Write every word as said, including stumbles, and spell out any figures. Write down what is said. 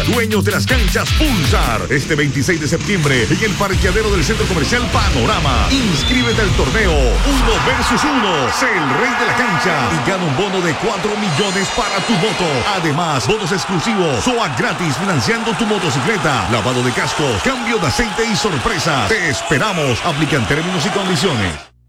Dueños de las canchas Pulsar, este veintiséis de septiembre en el parqueadero del Centro Comercial Panorama. Inscríbete al torneo uno versus uno. Sé el rey de la cancha y gana un bono de cuatro millones para tu moto. Además, bonos exclusivos, S O A gratis financiando tu motocicleta, lavado de cascos, cambio de aceite y sorpresa. Te esperamos. Aplican términos y condiciones.